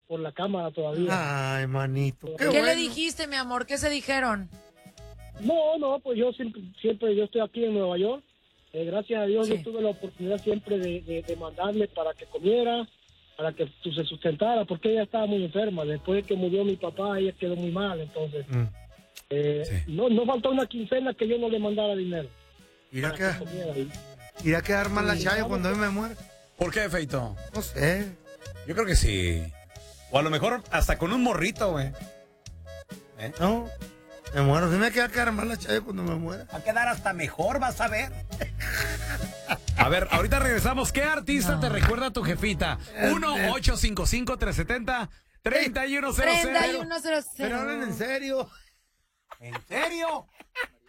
por la cámara todavía. Ay, manito. ¿Qué le dijiste, mi amor? ¿Qué se dijeron? No, pues yo siempre yo estoy aquí en Nueva York. Gracias a Dios yo tuve la oportunidad siempre de mandarle para que comiera, para que se sustentara, porque ella estaba muy enferma. Después de que murió mi papá, ella quedó muy mal, entonces no faltó una quincena que yo no le mandara dinero. Irá a quedar mal la Chayo cuando yo me muera. ¿Por qué, Feito? No sé. Yo creo que sí. O a lo mejor hasta con un morrito, güey. No, me muero. Sí me queda quedar mal la Chayo cuando me muera. Va a quedar hasta mejor, vas a ver. A ver, ahorita regresamos. ¿Qué artista te recuerda a tu jefita? 1-855-370-3100. 3100. Pero hablen en serio. ¿En serio?